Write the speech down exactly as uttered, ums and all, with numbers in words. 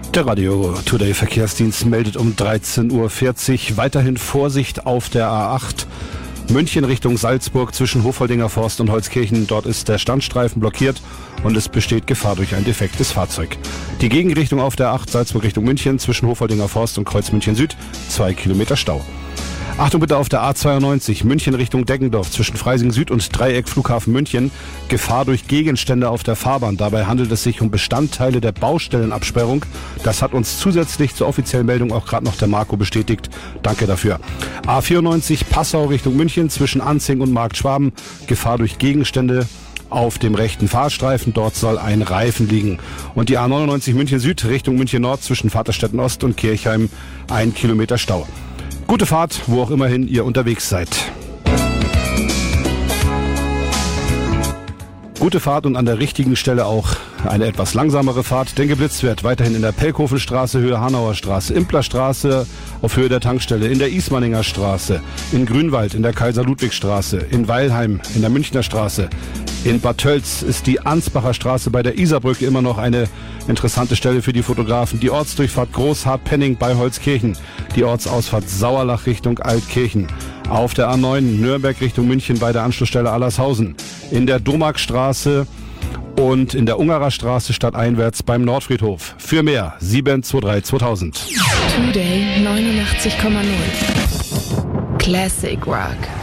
Der Radio Today Verkehrsdienst meldet um dreizehn Uhr vierzig weiterhin Vorsicht auf der A acht. München Richtung Salzburg zwischen Hofholdinger Forst und Holzkirchen. Dort ist der Standstreifen blockiert und es besteht Gefahr durch ein defektes Fahrzeug. Die Gegenrichtung auf der acht Salzburg Richtung München zwischen Hofholdinger Forst und Kreuz München Süd. Zwei Kilometer Stau. Achtung bitte auf der A zweiundneunzig München Richtung Deggendorf zwischen Freising Süd und Dreieck Flughafen München. Gefahr durch Gegenstände auf der Fahrbahn. Dabei handelt es sich um Bestandteile der Baustellenabsperrung. Das hat uns zusätzlich zur offiziellen Meldung auch gerade noch der Marco bestätigt. Danke dafür. A vierundneunzig Passau Richtung München zwischen Anzing und Markt Schwaben. Gefahr durch Gegenstände auf dem rechten Fahrstreifen. Dort soll ein Reifen liegen. Und die A neunundneunzig München Süd Richtung München Nord zwischen Vaterstetten Ost und Kirchheim. Ein Kilometer Stau. Gute Fahrt, wo auch immerhin ihr unterwegs seid. Gute Fahrt und an der richtigen Stelle auch eine etwas langsamere Fahrt, denn geblitzt wird weiterhin in der Pelkhofenstraße, Höhe Hanauer Straße, Implerstraße auf Höhe der Tankstelle, in der Ismaninger Straße, in Grünwald, in der Kaiser-Ludwig-Straße, in Weilheim, in der Münchner Straße. In Bad Tölz ist die Ansbacher Straße bei der Isarbrücke immer noch eine interessante Stelle für die Fotografen. Die Ortsdurchfahrt Großhardt-Penning bei Holzkirchen, die Ortsausfahrt Sauerlach Richtung Altkirchen. Auf der A neun Nürnberg Richtung München bei der Anschlussstelle Allershausen. In der Domarkstraße und in der Ungarer Straße stadteinwärts beim Nordfriedhof. Für mehr sieben zwei drei zweitausend. Today neunundachtzig Komma null Classic Rock.